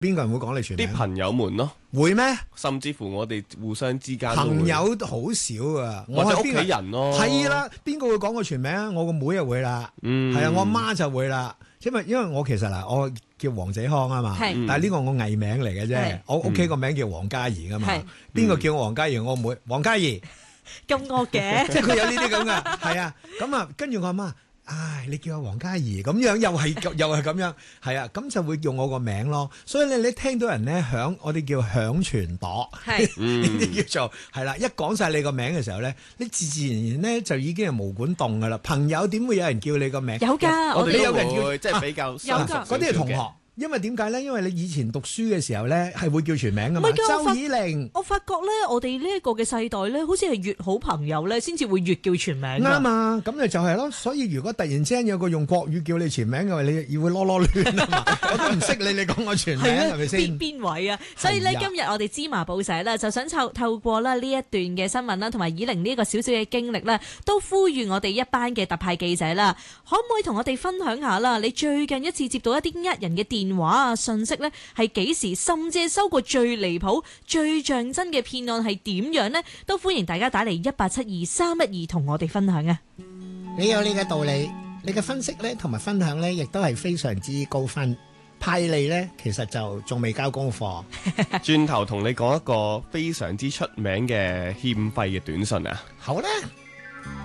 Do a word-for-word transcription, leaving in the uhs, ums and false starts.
邊個人會講你全名？ 啲朋友們咯， 會咩？ 甚至乎我哋互相之間朋友都好少啊， 或者屋企人咯。 係啦，邊個會講我全名啊？我個妹就會啦， 嗯， 係啊，我阿媽就會啦。因為因為我其實嗱，我叫黃子康啊嘛， 係但係呢個我藝名嚟嘅啫係。 我屋企個名叫黃嘉怡噶嘛係。 邊個叫我黃嘉怡？我妹黃嘉怡， 咁惡嘅， 即係佢有呢啲咁噶，係啊。咁啊，跟住我阿媽，唉，你叫我黃嘉怡咁樣，又係又係咁樣，係啊，咁就會用我個名咯。所以咧，你聽到人咧響，我哋叫響傳朵， 係呢啲叫做係啦。一講晒你個名嘅時候咧，你自自然然咧就已經係毛管動噶啦。朋友點會有人叫你個名？ 有㗎， 我哋我哋都會即係比較有㗎嗰啲係同學。因為點解咧？因為你以前讀書嘅時候咧，係會叫全名噶嘛。 唔係㗎我發周以玲我發覺咧，我哋呢一個嘅世代咧，好似係越好朋友咧，先至會越叫全名㗎。 啱啊！咁你就係咯。所以如果突然之間有個用國語叫你全名嘅話，你要會囉囉攣啊嘛。我都唔識你，你講我全名係咪先？ 邊邊位啊？所以咧， 係啊今日我哋芝麻報社咧，就想透透過啦呢一段嘅新聞啦，同埋以玲呢個少少嘅經歷咧，都呼籲我哋一班嘅特派記者啦，可唔可以同我哋分享下啦？你最近一次接到一啲呃人嘅電話啊、信息咧，係幾時？甚至收過最離譜、最像真嘅騙案係點樣呢？都歡迎大家打嚟一八七二三一二同我哋分享啊！ 你有你嘅道理，你嘅分析咧同埋分享咧，亦都係非常之高分。派利咧，其實就仲未交功課。 轉頭同你講一個非常之出名嘅欠費嘅短信啊！ 好啦。